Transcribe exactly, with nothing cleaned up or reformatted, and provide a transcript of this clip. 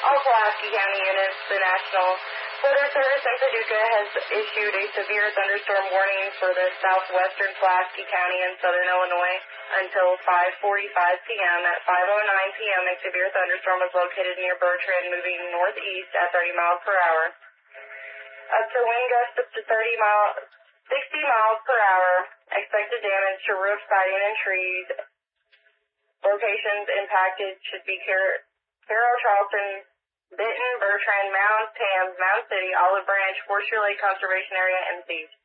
All Pulaski County units, the National Weather Service in Paducah has issued a severe thunderstorm warning for the southwestern Pulaski County and southern Illinois until five forty-five p m At five oh nine p m, a severe thunderstorm was located near Bertrand, moving northeast at thirty miles per hour. Up to wind gusts up to thirty miles, sixty miles per hour. Expected damage to roof, siding, and trees. Locations impacted should be Car- Carroll, Charleston, Benton, Bertrand, Mound, Tams, Mound City, Olive Branch, Horseshoe Lake Conservation Area, and Thieves.